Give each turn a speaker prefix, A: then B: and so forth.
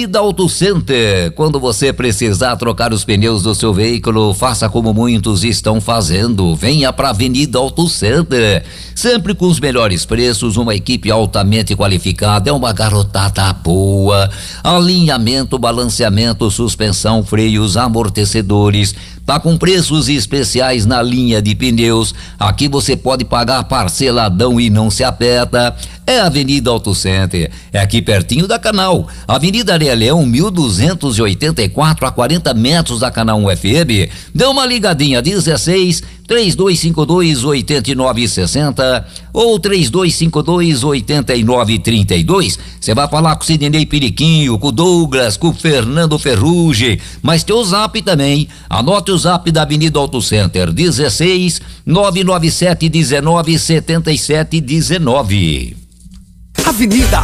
A: Da Auto Center, quando você precisar trocar os pneus do seu veículo, faça como muitos estão fazendo. Venha para a Avenida Auto Center, sempre com os melhores preços, uma equipe altamente qualificada, é uma garotada boa, alinhamento, balanceamento, suspensão, freios, amortecedores, tá com preços especiais na linha de pneus. Aqui você pode pagar parceladão e não se aperta. É a Avenida Auto Center, é aqui pertinho da Canal, Avenida Areia Leão 1284, a 40 metros da Canal 1 FM. Dê uma ligadinha, 16-3252-8960 ou 3252-8932. Você vai falar com o Sidney Periquinho, com o Douglas, com o Fernando Ferrugem, mas tem o zap também. Anote o zap da Avenida Auto Center, 16-997-19-77-19.
B: Avenida